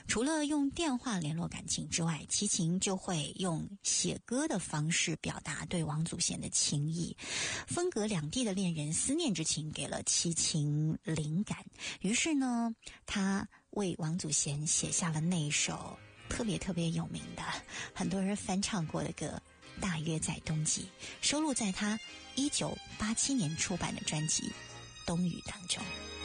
除了用电话联络感情之外，齐秦就会用写歌的方式表达对王祖贤的情谊。分隔两地的恋人思念之情给了齐秦灵感，于是呢，他为王祖贤写下了那一首特别有名的，很多人翻唱过的歌《大约在冬季》，收录在他1987年出版的专辑《冬雨》当中。